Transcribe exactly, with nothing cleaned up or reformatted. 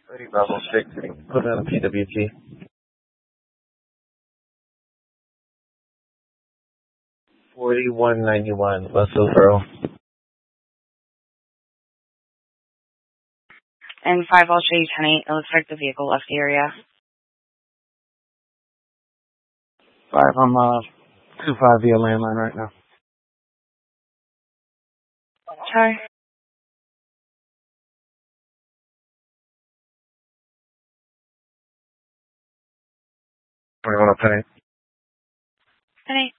thirty Bravo six, put on a P W T. forty-one ninety-one, West Hillsboro. And five, I'll show you ten eight. It looks like the vehicle left the area. five, I'm uh, two five via landline right now. Okay. twenty-one up ten eight. ten eight.